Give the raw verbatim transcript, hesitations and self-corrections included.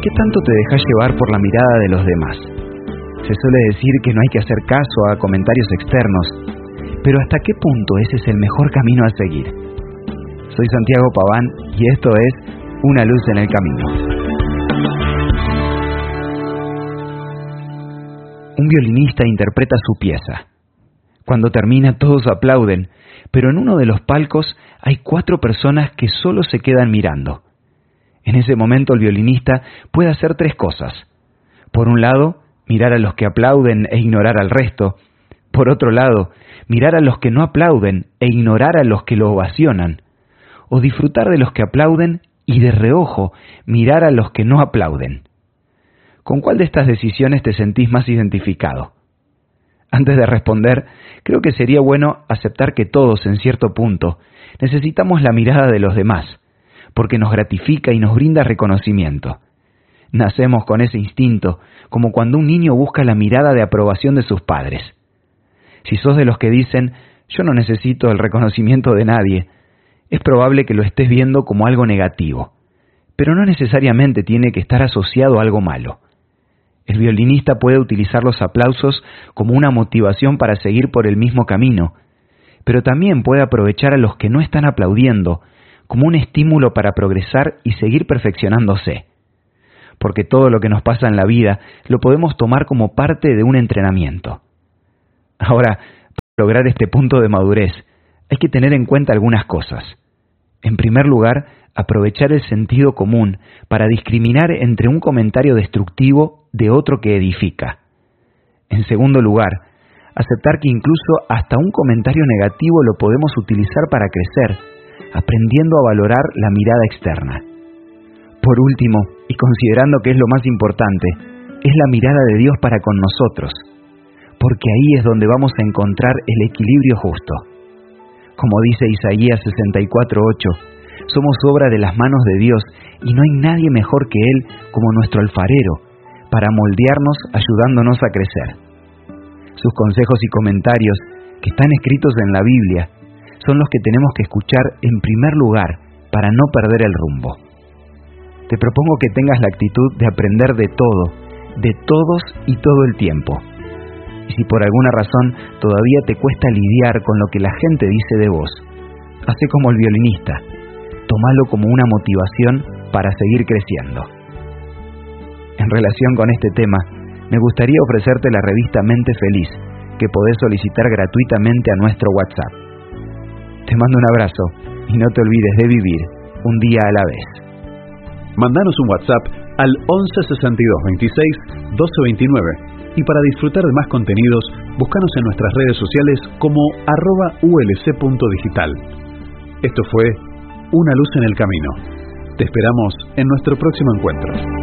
¿qué tanto te dejas llevar por la mirada de los demás? Se suele decir que no hay que hacer caso a comentarios externos, pero ¿hasta qué punto ese es el mejor camino a seguir? Soy Santiago Paván y esto es Una luz en el camino. Un violinista interpreta su pieza. Cuando termina todos aplauden, pero en uno de los palcos hay cuatro personas que solo se quedan mirando. En ese momento el violinista puede hacer tres cosas. Por un lado, mirar a los que aplauden e ignorar al resto. Por otro lado, mirar a los que no aplauden e ignorar a los que lo ovacionan. O disfrutar de los que aplauden y de reojo mirar a los que no aplauden. ¿Con cuál de estas decisiones te sentís más identificado? Antes de responder, creo que sería bueno aceptar que todos, en cierto punto, necesitamos la mirada de los demás, porque nos gratifica y nos brinda reconocimiento. Nacemos con ese instinto, como cuando un niño busca la mirada de aprobación de sus padres. Si sos de los que dicen, yo no necesito el reconocimiento de nadie, es probable que lo estés viendo como algo negativo, pero no necesariamente tiene que estar asociado a algo malo. El violinista puede utilizar los aplausos como una motivación para seguir por el mismo camino, pero también puede aprovechar a los que no están aplaudiendo como un estímulo para progresar y seguir perfeccionándose. Porque todo lo que nos pasa en la vida lo podemos tomar como parte de un entrenamiento. Ahora, para lograr este punto de madurez, hay que tener en cuenta algunas cosas. En primer lugar, aprovechar el sentido común para discriminar entre un comentario destructivo de otro que edifica. En segundo lugar, aceptar que incluso hasta un comentario negativo lo podemos utilizar para crecer, aprendiendo a valorar la mirada externa. Por último, y considerando que es lo más importante, es la mirada de Dios para con nosotros, porque ahí es donde vamos a encontrar el equilibrio justo. Como dice Isaías sesenta y cuatro ocho, somos obra de las manos de Dios y no hay nadie mejor que Él como nuestro alfarero para moldearnos ayudándonos a crecer. Sus consejos y comentarios, que están escritos en la Biblia, son los que tenemos que escuchar en primer lugar para no perder el rumbo. Te propongo que tengas la actitud de aprender de todo, de todos y todo el tiempo. Y si por alguna razón todavía te cuesta lidiar con lo que la gente dice de vos, hace como el violinista, tómalo como una motivación para seguir creciendo. En relación con este tema, me gustaría ofrecerte la revista Mente Feliz, que podés solicitar gratuitamente a nuestro WhatsApp. Te mando un abrazo y no te olvides de vivir un día a la vez. Mandanos un WhatsApp al once sesenta y dos veintiséis doce veintinueve y para disfrutar de más contenidos, búscanos en nuestras redes sociales como arroba ulc punto digital. Esto fue Una luz en el camino. Te esperamos en nuestro próximo encuentro.